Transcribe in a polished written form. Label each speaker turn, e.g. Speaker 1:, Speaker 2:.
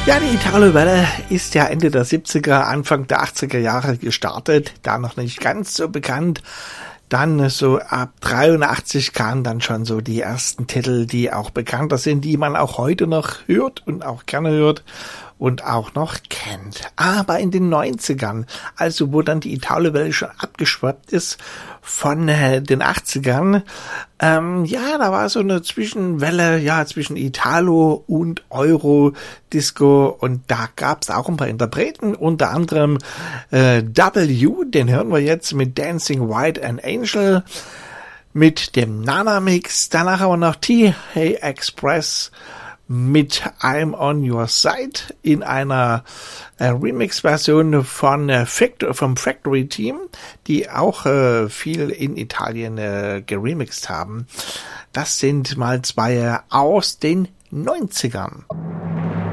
Speaker 1: Ja, die Italo-Welle ist ja Ende der 70er, Anfang der 80er Jahre gestartet, da noch nicht ganz so bekannt. Dann so ab 83 kamen dann schon so die ersten Titel, die auch bekannter sind, die man auch heute noch hört und auch gerne hört und auch noch kennt. Aber in den 90ern, also wo dann die Italo-Welle schon abgeschwappt ist von den 80ern, da war so eine Zwischenwelle, zwischen Italo und Euro-Disco und da gab's auch ein paar Interpreten, unter anderem W, den hören wir jetzt mit Dancing White and Angel, mit dem Nana-Mix, danach aber noch T-Hey Express mit I'm on Your Side in einer Remix-Version vom Factory Team, die auch viel in Italien geremixt haben. Das sind mal zwei aus den 90ern.